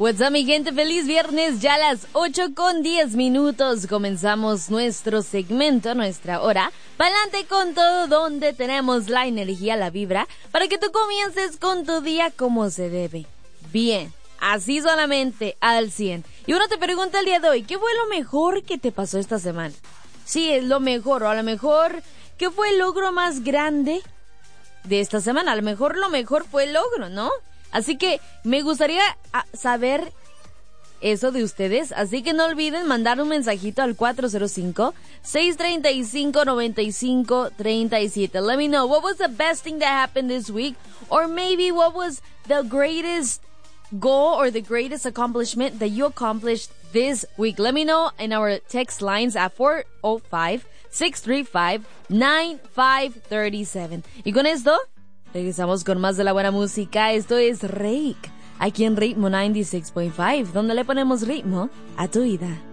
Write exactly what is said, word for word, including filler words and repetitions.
What's up, mi gente? Feliz viernes, ya a las ocho con diez minutos. Comenzamos nuestro segmento, nuestra hora. Pa'lante con todo, donde tenemos la energía, la vibra, para que tú comiences con tu día como se debe. Bien, así solamente, al cien. Y uno te pregunta el día de hoy, ¿qué fue lo mejor que te pasó esta semana? Sí, es lo mejor, o a lo mejor, ¿qué fue el logro más grande de esta semana? A lo mejor lo mejor fue el logro, ¿no? Así que me gustaría saber eso de ustedes. Así que no olviden mandar un mensajito al cuatro cero cinco, seis tres cinco, nueve cinco tres siete. Let me know what was the best thing that happened this week, or maybe what was the greatest goal or the greatest accomplishment that you accomplished this week. Let me know in our text lines at four oh five, six three five, nine five three seven. Y con esto regresamos con más de la buena música. Esto es Rake, aquí en Ritmo noventa y seis punto cinco, donde le ponemos ritmo a tu vida.